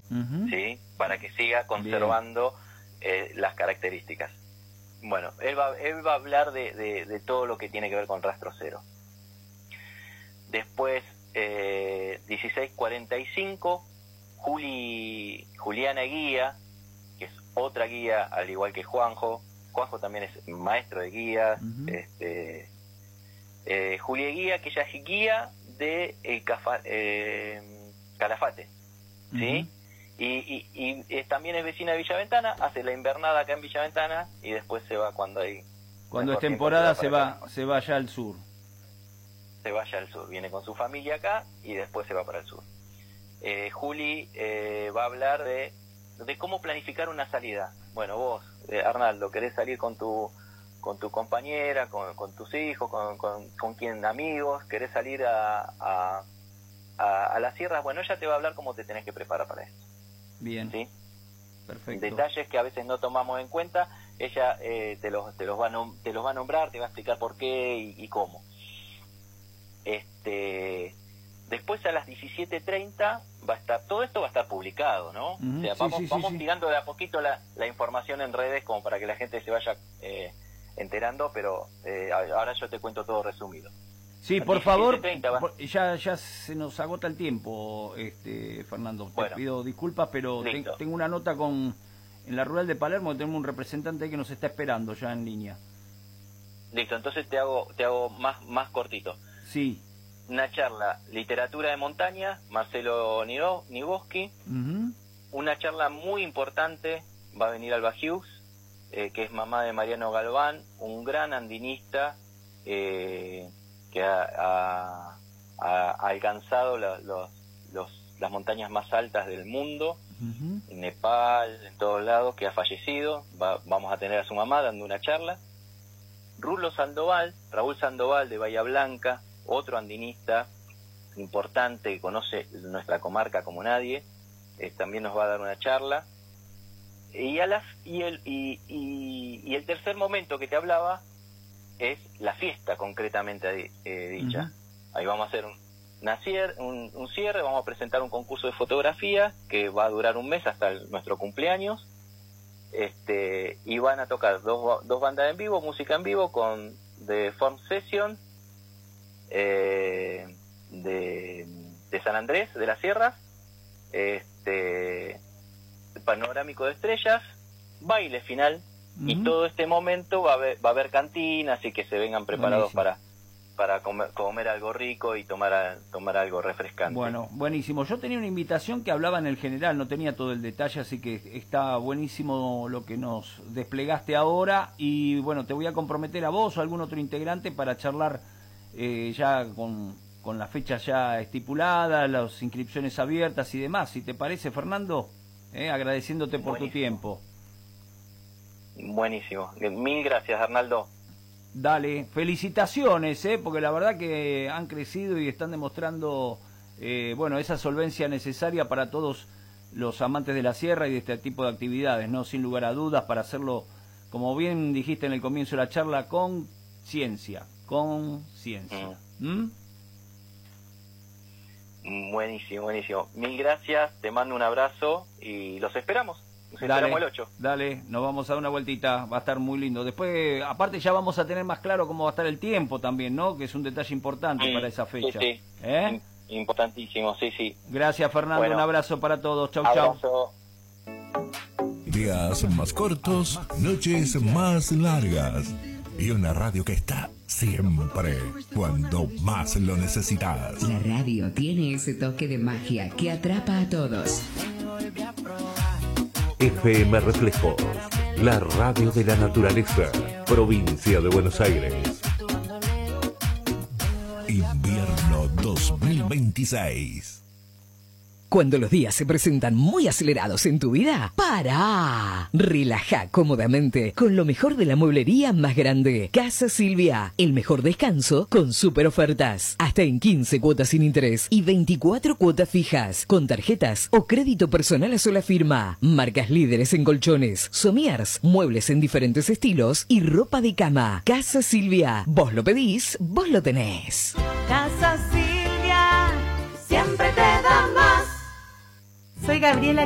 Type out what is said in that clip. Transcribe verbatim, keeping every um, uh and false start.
uh-huh. ¿sí? Para que siga conservando eh, las características. Bueno, él va, él va a hablar de, de, de todo lo que tiene que ver con rastro cero. Después, eh, dieciséis cuarenta y cinco, Juli, Juliana Guía, que es otra guía, al igual que Juanjo. Juanjo también es maestro de guía. Uh-huh. este, eh, Julia Guía, que ella es guía de el Cafa, eh, Calafate, ¿sí? Uh-huh. Y, y, y es, también es vecina de Villaventana, hace la invernada acá en Villaventana y después se va cuando hay... Cuando es temporada se va, se va allá al sur. Se va allá al sur, viene con su familia acá y después se va para el sur. Eh, Juli eh, va a hablar de, de cómo planificar una salida. Bueno, vos, eh, Arnaldo, querés salir con tu con tu compañera, con, con tus hijos, con, con, con quien amigos, querés salir a, a, a, a las sierras, bueno, ella te va a hablar cómo te tenés que preparar para esto. Bien. ¿Sí? Perfecto. Detalles que a veces no tomamos en cuenta, ella eh, te, los, te, los va a nom- te los va a nombrar, te va a explicar por qué y, y cómo. Este, después a las diecisiete treinta va a estar, todo esto va a estar publicado, ¿no? Uh-huh. O sea, sí, vamos, sí, vamos sí, tirando de a poquito la, la información en redes como para que la gente se vaya eh, enterando, pero eh, ahora yo te cuento todo resumido. Sí, por favor, ya ya se nos agota el tiempo, este Fernando. Te bueno, pido disculpas, pero te, tengo una nota con en la Rural de Palermo, tenemos un representante que nos está esperando ya en línea. Listo, entonces te hago te hago más más cortito. Sí. Una charla, literatura de montaña, Marcelo Niboski. Uh-huh. Una charla muy importante, va a venir Alba Hughes, eh, que es mamá de Mariano Galván, un gran andinista, eh, que ha, ha, ha alcanzado la, los, los, las montañas más altas del mundo, uh-huh. en Nepal, en todos lados, que ha fallecido. Va, vamos a tener a su mamá dando una charla. Rulo Sandoval, Raúl Sandoval de Bahía Blanca, otro andinista importante que conoce nuestra comarca como nadie, eh, también nos va a dar una charla. Y, a las, y, el, y, y, y el tercer momento que te hablaba es la fiesta concretamente eh, dicha. Uh-huh. Ahí vamos a hacer un, una cier, un, un cierre, vamos a presentar un concurso de fotografía que va a durar un mes hasta el, nuestro cumpleaños. Este, y van a tocar dos, dos bandas en vivo, música en vivo con The Form Session eh, de, de San Andrés, de las Sierras, este, panorámico de estrellas, baile final. Uh-huh. Y todo este momento va a haber, va a haber cantina, así que se vengan preparados buenísimo. para para comer, comer algo rico y tomar tomar algo refrescante. Bueno, buenísimo. Yo tenía una invitación que hablaba en el general, no tenía todo el detalle, así que está buenísimo lo que nos desplegaste ahora. Y bueno, te voy a comprometer a vos o a algún otro integrante para charlar eh, ya con, con la fecha ya estipulada, las inscripciones abiertas y demás. Si te parece, Fernando, eh, agradeciéndote por buenísimo. tu tiempo. Buenísimo. Mil gracias, Arnaldo. Dale, felicitaciones, ¿eh? Porque la verdad que han crecido y están demostrando, eh, bueno, esa solvencia necesaria para todos los amantes de la sierra y de este tipo de actividades, ¿no? Sin lugar a dudas, para hacerlo, como bien dijiste en el comienzo de la charla, con ciencia, con ciencia. Mm. ¿Mm? Buenísimo, buenísimo. Mil gracias, te mando un abrazo y los esperamos. Nos dale, esperamos el ocho. Dale, nos vamos a dar una vueltita, va a estar muy lindo. Después, aparte ya vamos a tener más claro cómo va a estar el tiempo también, ¿no? Que es un detalle importante sí, para esa fecha. Sí, sí. ¿Eh? Importantísimo, sí, sí. Gracias, Fernando, bueno, un abrazo para todos. Chau, abrazo. chau. Días más cortos, noches más largas. Y una radio que está siempre cuando más lo necesitas. La radio tiene ese toque de magia que atrapa a todos. F M Reflejos, la radio de la naturaleza, provincia de Buenos Aires. Invierno dos mil veintiséis. Cuando los días se presentan muy acelerados en tu vida, ¡para! Relaja cómodamente con lo mejor de la mueblería más grande. Casa Silvia, el mejor descanso con super ofertas. Hasta en quince cuotas sin interés y veinticuatro cuotas fijas, con tarjetas o crédito personal a sola firma. Marcas líderes en colchones, somiers, muebles en diferentes estilos y ropa de cama. Casa Silvia, vos lo pedís, vos lo tenés. Casa Silvia, siempre te da más. Soy Gabriela